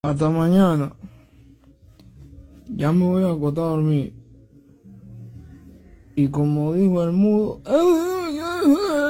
Hasta mañana. Ya me voy a acostar a dormir. Y como dijo el mudo.